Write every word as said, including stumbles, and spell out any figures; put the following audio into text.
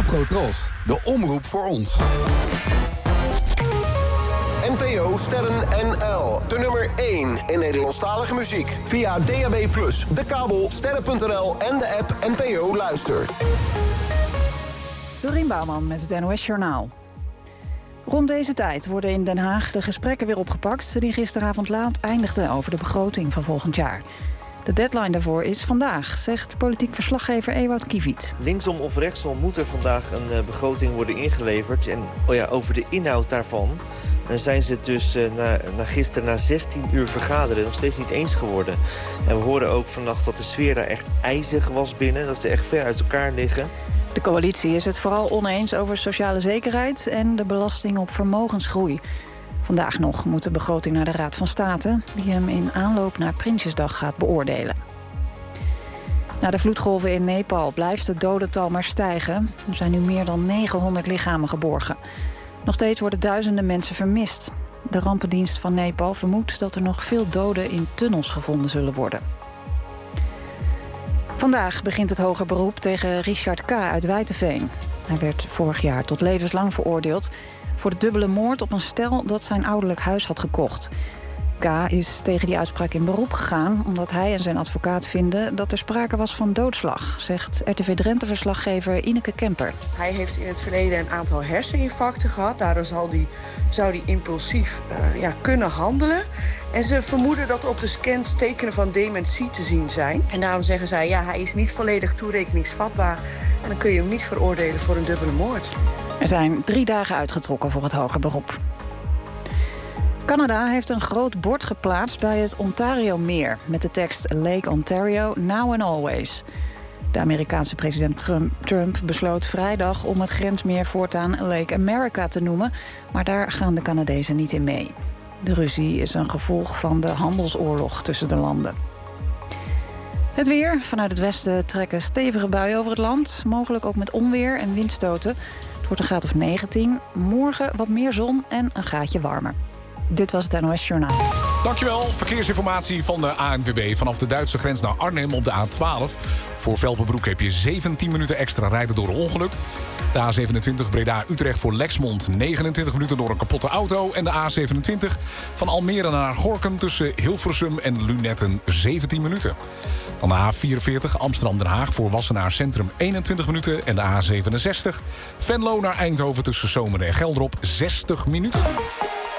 Afrotros, de omroep voor ons. N P O Sterren N L. De nummer één in Nederlandstalige muziek. Via D A B plus, de kabel, sterren punt n l en de app N P O Luister. Dorien Bouwman met het N O S Journaal. Rond deze tijd worden in Den Haag de gesprekken weer opgepakt die gisteravond laat eindigden over de begroting van volgend jaar. De deadline daarvoor is vandaag, zegt politiek verslaggever Ewout Kiviet. Linksom of rechtsom moet er vandaag een uh, begroting worden ingeleverd. En oh ja, over de inhoud daarvan uh, zijn ze dus uh, na, na gisteren na zestien uur vergaderen nog steeds niet eens geworden. En we hoorden ook vannacht dat de sfeer daar echt ijzig was binnen. Dat ze echt ver uit elkaar liggen. De coalitie is het vooral oneens over sociale zekerheid en de belasting op vermogensgroei. Vandaag nog moet de begroting naar de Raad van State, die hem in aanloop naar Prinsjesdag gaat beoordelen. Na de vloedgolven in Nepal blijft het dodental maar stijgen. Er zijn nu meer dan negenhonderd lichamen geborgen. Nog steeds worden duizenden mensen vermist. De rampendienst van Nepal vermoedt dat er nog veel doden in tunnels gevonden zullen worden. Vandaag begint het hoger beroep tegen Richard K. uit Wijteveen. Hij werd vorig jaar tot levenslang veroordeeld voor de dubbele moord op een stel dat zijn ouderlijk huis had gekocht. K. is tegen die uitspraak in beroep gegaan omdat hij en zijn advocaat vinden dat er sprake was van doodslag, zegt R T V Drenthe-verslaggever Ineke Kemper. Hij heeft in het verleden een aantal herseninfarcten gehad. Daardoor zal die, zou hij impulsief uh, ja, kunnen handelen. En ze vermoeden dat er op de scans tekenen van dementie te zien zijn. En daarom zeggen zij, ja, hij is niet volledig toerekeningsvatbaar. En dan kun je hem niet veroordelen voor een dubbele moord. Er zijn drie dagen uitgetrokken voor het hoger beroep. Canada heeft een groot bord geplaatst bij het Ontario-meer met de tekst Lake Ontario, now and always. De Amerikaanse president Trump, Trump besloot vrijdag om het grensmeer voortaan Lake America te noemen, maar daar gaan de Canadezen niet in mee. De ruzie is een gevolg van de handelsoorlog tussen de landen. Het weer. Vanuit het westen trekken stevige buien over het land, mogelijk ook met onweer en windstoten. Het wordt een graad of negentien. Morgen wat meer zon en een graadje warmer. Dit was het N O S Journaal. Dankjewel. Verkeersinformatie van de A N W B. Vanaf de Duitse grens naar Arnhem op de A twaalf. Voor Velpenbroek heb je zeventien minuten extra rijden door een ongeluk. De A zevenentwintig Breda-Utrecht voor Lexmond negenentwintig minuten door een kapotte auto. En de A zevenentwintig van Almere naar Gorinchem tussen Hilversum en Lunetten zeventien minuten. Dan de A vierenveertig Amsterdam-Den Haag voor Wassenaar Centrum eenentwintig minuten. En de A zevenenzestig Venlo naar Eindhoven tussen Zomeren en Geldrop zestig minuten.